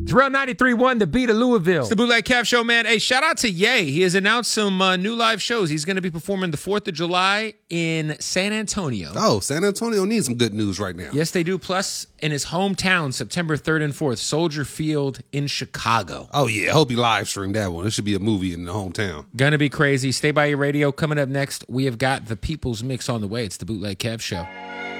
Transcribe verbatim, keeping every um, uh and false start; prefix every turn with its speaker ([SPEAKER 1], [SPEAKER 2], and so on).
[SPEAKER 1] Terrell ninety-three point one, the beat of Louisville.
[SPEAKER 2] It's the Bootleg Kev Show, man. Hey, shout out to Ye. He has announced some uh, new live shows. He's going to be performing the fourth of July in San Antonio.
[SPEAKER 3] Oh, San Antonio needs some good news right now.
[SPEAKER 2] Yes, they do. Plus, in his hometown, September third and fourth, Soldier Field in Chicago.
[SPEAKER 3] Oh, yeah. I hope he live streamed that one. It should be a movie in the hometown.
[SPEAKER 2] Gonna be crazy. Stay by your radio. Coming up next, we have got the People's Mix on the way. It's the Bootleg Kev Show.